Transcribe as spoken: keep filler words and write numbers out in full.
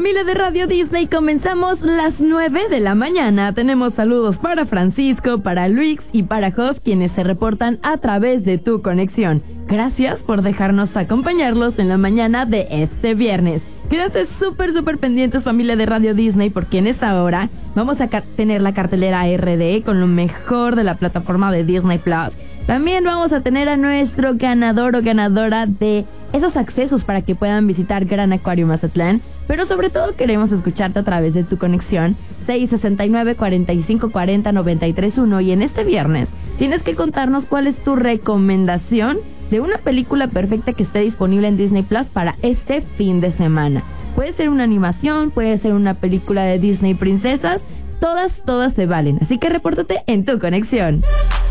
Familia de Radio Disney, comenzamos las nueve de la mañana. Tenemos saludos para Francisco, para Luis y para Jos, quienes se reportan a través de Tu Conexión. Gracias por dejarnos acompañarlos en la mañana de este viernes. Quédense súper, súper pendientes, familia de Radio Disney, porque en esta hora vamos a ca- tener la cartelera R D con lo mejor de la plataforma de Disney Plus. También vamos a tener a nuestro ganador o ganadora de esos accesos para que puedan visitar Gran Acuario Mazatlán. Pero sobre todo queremos escucharte a través de Tu Conexión seis sesenta y nueve, cuarenta y cinco cuarenta, noventa y tres uno. Y en este viernes tienes que contarnos cuál es tu recomendación de una película perfecta que esté disponible en Disney Plus para este fin de semana. Puede ser una animación, puede ser una película de Disney Princesas, todas, todas se valen. Así que repórtate en Tu Conexión.